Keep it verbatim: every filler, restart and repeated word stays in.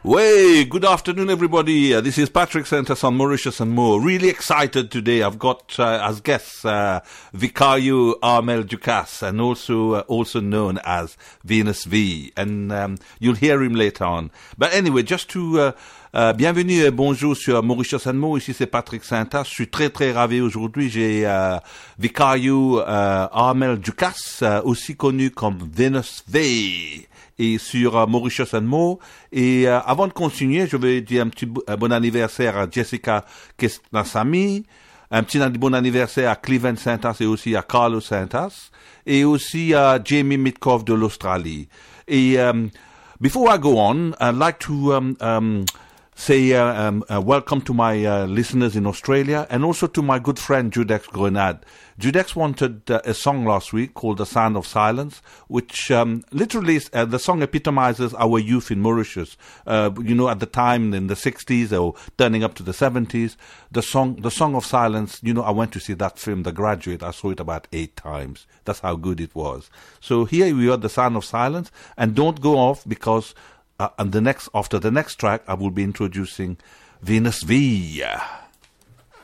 Way, good afternoon, everybody. Uh, this is Patrick Santas on Mauritius and More. Really excited today. I've got uh, as guests uh, Vicario Armel Ducasse, and also uh, also known as Venus V. And um, you'll hear him later on. But anyway, just to uh, euh, bienvenue et bonjour sur Mauritius and More. Ici c'est Patrick Santas. Je suis très très ravi aujourd'hui. J'ai euh, Vicario euh, Armel Ducasse, euh, aussi connu comme Venus V. Et sur uh, Mauritius and More. Et uh, avant de continuer, je vais dire un petit un bon anniversaire à Jessica Kesnasami, un petit bon anniversaire à Cleveland Santas et aussi à Carlos Santas, et aussi à Jamie Mitkoff de l'Australie. Et um, before I go on, I'd like to um, um, say uh, um, uh, welcome to my uh, listeners in Australia, and also to my good friend Judex Grenade. Judex wanted uh, a song last week called The Sound of Silence, which um, literally uh, the song epitomizes our youth in Mauritius. Uh, you know, at the time in the sixties or turning up to the seventies, the song, the Song of Silence. You know, I went to see that film, The Graduate. I saw it about eight times. That's how good it was. So here we are, The Sound of Silence, and don't go off because uh, and the next after the next track, I will be introducing Venus V.